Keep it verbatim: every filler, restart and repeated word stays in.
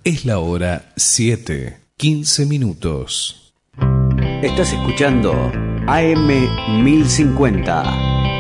Es la hora siete, quince minutos. Estás escuchando A M mil cincuenta.